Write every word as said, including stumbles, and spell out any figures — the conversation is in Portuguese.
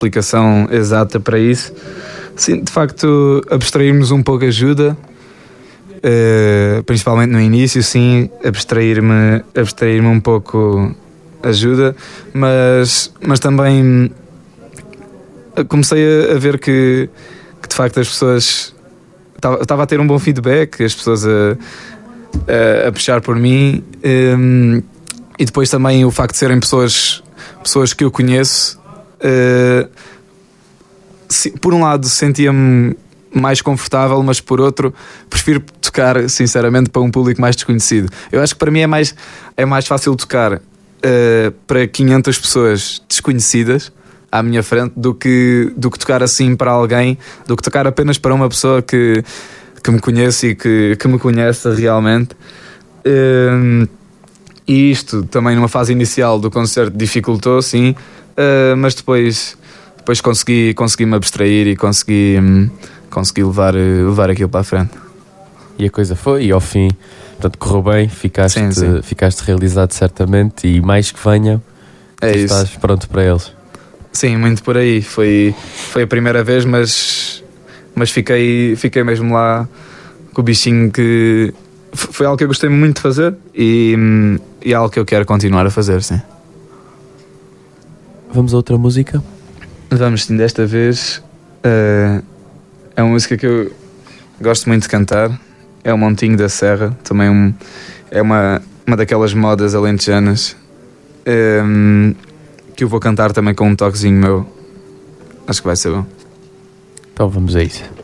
explicação exata para isso. Sim, de facto, abstrairmos um pouco ajuda, uh, principalmente no início, sim, abstrair-me, abstrair-me um pouco ajuda, mas, mas também comecei a, a ver que, que de facto as pessoas, estava a ter um bom feedback, as pessoas a, a, a puxar por mim, um, e depois também o facto de serem pessoas, pessoas que eu conheço, uh, se, por um lado sentia-me mais confortável, mas por outro prefiro tocar sinceramente para um público mais desconhecido. Eu acho que para mim é mais, é mais fácil tocar uh, para quinhentas pessoas desconhecidas à minha frente do que, do que tocar assim para alguém, do que tocar apenas para uma pessoa que, que me conhece e que, que me conhece realmente. Uh, e isto também numa fase inicial do concerto dificultou, sim, uh, mas depois, depois consegui, consegui me abstrair e consegui, um, consegui levar, levar aquilo para a frente. E a coisa foi, e ao fim, portanto, correu bem, ficaste, sim, sim. ficaste realizado certamente, e mais que venham, é estás isso. pronto para eles. Sim, muito por aí. Foi, foi a primeira vez, mas, mas fiquei, fiquei mesmo lá com o bichinho, que foi algo que eu gostei muito de fazer e, e é algo que eu quero continuar a fazer, sim. Vamos a outra música? Vamos, sim, desta vez uh, é uma música que eu gosto muito de cantar. É o Montinho da Serra, também um, é uma, uma daquelas modas alentejanas. Um, que eu vou cantar também com um toquezinho meu. Acho que vai ser bom. Então vamos a isso.